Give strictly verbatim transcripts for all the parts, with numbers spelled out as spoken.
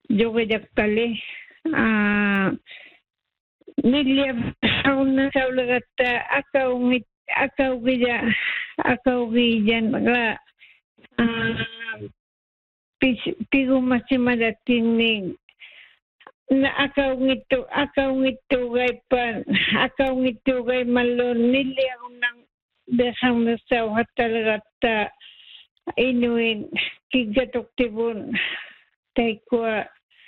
jogejakkali a nilya hauna saulagatta akaungit akaugija akaugijan ga pigu masih madating na akaungito akaungito gay pan akaungito gay malon nilya unang desang nasaw hatalagatta inuin kigatok tibun taikwa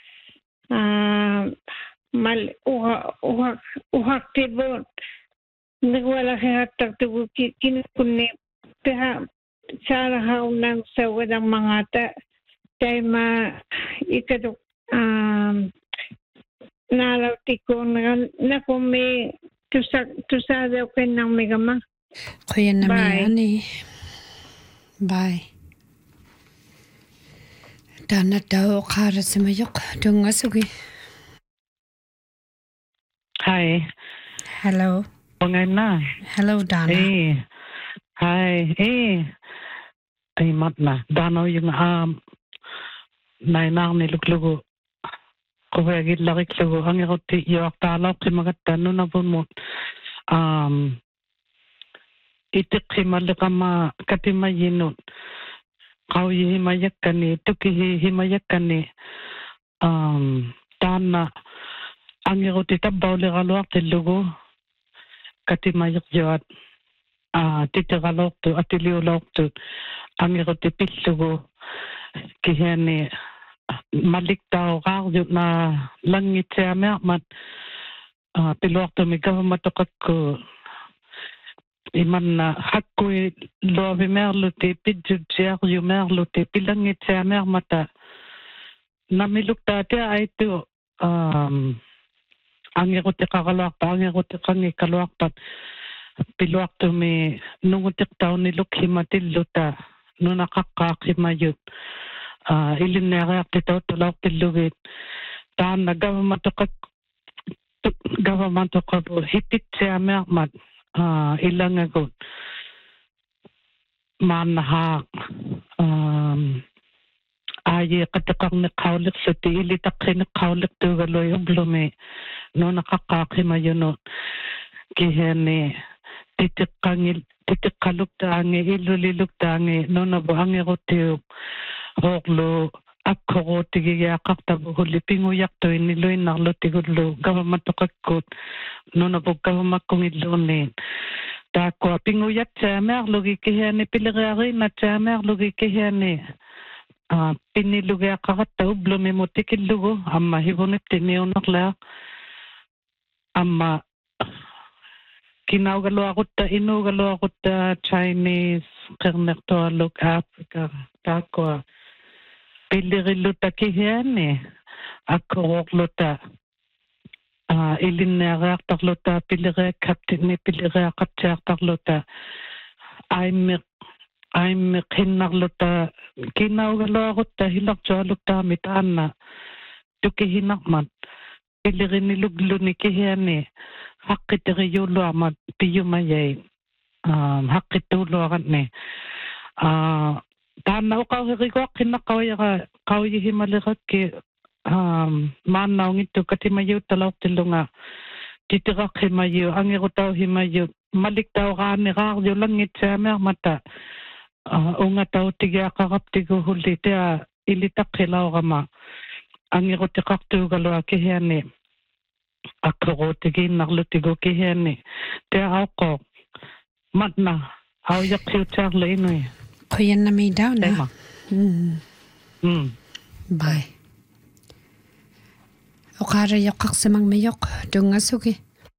mal uha uha uhak tibun nagwala kaya hatak tibu kinukunni taha cara haunang sawadang mga ta tayo ma ikatok um, nalaw tiko na, na kung may tusa, tusa daw kayo ng megama. Kuya na yan eh. Bye. Dana daw kara sa mayok. Doon nga sugi. Hi. Hello. Pangan na. Hello, Dana. Eh. Hi. Eh. Ay, mat na. Dana yung um, nainang niluglugo. Kuwagit lakik lugo. Ang ikaw ti yung talaw ki magatan na po mo. Um, itik si malakama katimayinot. Kau yi himayak kani. Tuki himayak kani. Um, Dana. Ang ikaw ti tabaw likalawak ti lugo. Katimayak yun. Ah, titikalawak to. Atiliulawak to. Ang ikaw ti pitlugo. Kihani. Malik tao kakyo na langit siya mat uh, piluak to may gawamatukak ko iman na hakoy lobe merluti pidjud siya yung merluti pilangit siya mata namiluk tati ay ito um, ang ikuti kakalawak pa ang ikuti kangi kalawak pa piluak to may nungutik tao niluk himatil luta nung nakakakimayot Uh, ilin na kaya tito tulak tilugit. Tahan na gawamatukak gawamatukak po hipit siya mat uh, ilang agot manahak um, ay katakang nakaulik sa ti ilitak si nakaulik to galoy oblome no nakakakimayunot kihene titik kangil titik kaluk tangi iluliluk tangi no nabuhangi ko tiyok Hoklo ako tigiya kaktabu huli pingu yakto iniloy naklo tigudlo gawamatukakot no nabog gawamakong ilonin. Dako pingu yak chamer logi kihani piligari na chamer logi kihani pinilugya kakata ublo me motikilugo amma hibunit tiniyonakla amma kinawgalo ako ta inugalo ako ta Chinese karnekto alok Africa dako Pilirilu ta kihane ako luta ah ilin narak takluta pilire kapten ne pilire kapter takluta I'm I'm kinarluta kinawgalo ako ta hilak jaluta mitana tukihinakmat pilire niluglu ni kihane hakitiri yulo amat piyumayay um hakitulo akat ne ah Tanaw ka riko kinakaw ya kaw yihimalika ki um manaw ngito katimayo talaw tilunga titira kimayo ang iko taw himayo malik taw ka ni ka yo langit sa mata unga taw tiga kakap tigo huli tia ilitak kilaw kama ang iko tikak tu galwa kihani ako tigin naglutigo kihani tia ako matna how yak future le inoy Kuya na may daw na. Mm. Mm. Bye. O kara yokak sa mang mayok. Doon nga sugi.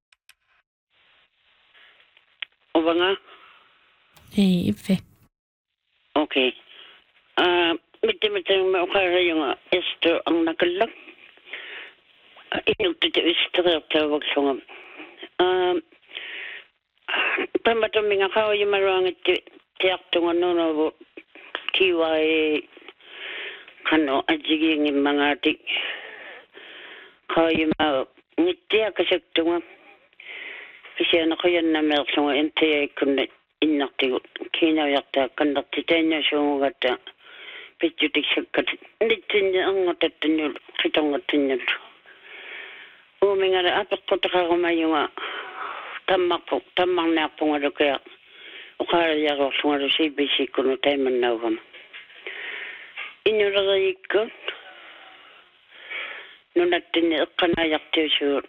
O ba nga? Eh, ife. Okay. Ah, uh, miti-miti mo kara yung Esther ang nakalag. Uh, Inugtito Esther ang tawag sa nga. Ah, pamatong mga kao yung marangit tiyak tungan no kiwai kano ajiging mga tik kaya ma ngitiya kasi tungan kasi ano kaya na mer sunga ente kun inakti kina yakta kandak titenya sunga gata pitjutik sakkat nittinja angotattanjul kitongattanjul umingara apakkotakagamayunga tammakpo tammangnaaqpungalukaya uqaarayaqorlungalu C B C kunu taimannauгам inuragayikku nunattinni eqqanaajaqtiusuut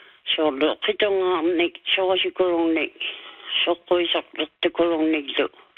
soorlu qitongaarnik soorasikulungnik soqquisarlertikulungniklu